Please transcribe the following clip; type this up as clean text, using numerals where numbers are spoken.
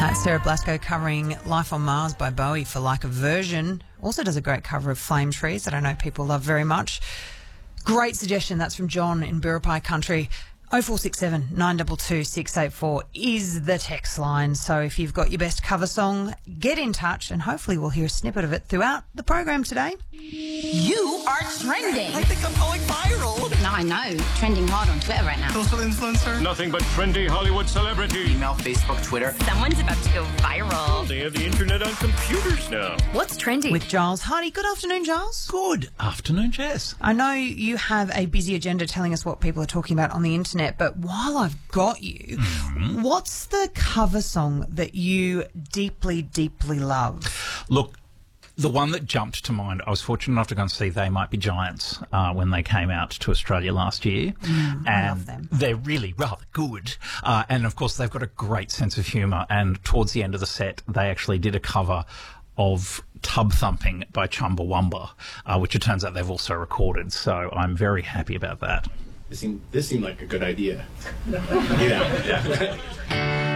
Sarah Blasco covering Life on Mars by Bowie for Like a Version. Also does a great cover of Flame Trees that I know people love very much. Great suggestion. That's from John in Biripi Country. 0467 922 684 is the text line. So if you've got your best cover song, get in touch and hopefully we'll hear a snippet of it throughout the program today. You are trending. I think I'm going viral. No, I know. Trending hard on Twitter right now. Social influencer. Nothing but trendy Hollywood celebrity. Email, Facebook, Twitter. Someone's about to go viral. They have the internet on computers now. What's trending? With Giles Hardy. Good afternoon, Giles. Good afternoon, Jess. I know you have a busy agenda telling us what people are talking about on the internet, but while I've got you, what's the cover song that you deeply, deeply love? Look, the one that jumped to mind, I was fortunate enough to go and see They Might Be Giants when they came out to Australia last year. I And love them. they're really rather good. And, of course, they've got a great sense of humour. And towards the end of the set, they actually did a cover of Tub Thumping by Chumbawamba, which it turns out they've also recorded. So I'm very happy about that. This seemed like a good idea. Yeah.